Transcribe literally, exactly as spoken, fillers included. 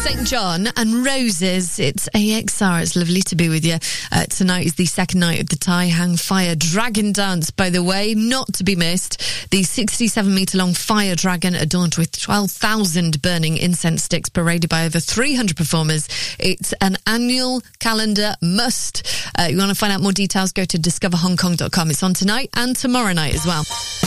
Saint John and Roses. It's A X R. It's lovely to be with you. Uh, tonight is the second night of the Tai Hang Fire Dragon Dance, by the way, not to be missed. The sixty-seven metre long fire dragon, adorned with twelve thousand burning incense sticks, paraded by over three hundred performers. It's an annual calendar must. Uh, you want to find out more details, go to discover hong kong dot com. It's on tonight and tomorrow night as well.